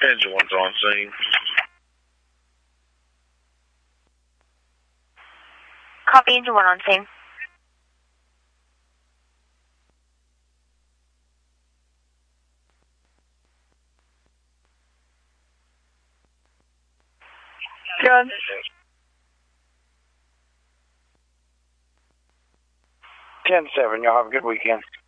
Engine 1's on scene. Copy, Engine 1 on scene. Good. 10-7, y'all have a good weekend.